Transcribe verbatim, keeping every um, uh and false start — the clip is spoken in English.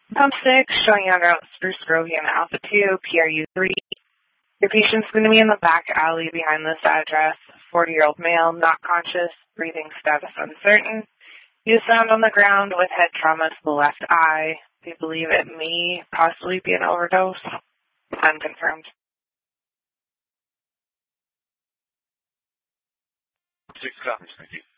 Pump six, showing you on Spruce Grove and Alpha two, P R U three. Your patient's going to be in the back alley behind this address. forty-year-old male, not conscious, breathing status uncertain. He is found on the ground with head trauma to the left eye. They believe it may possibly be an overdose. Unconfirmed. Six copies, thank you.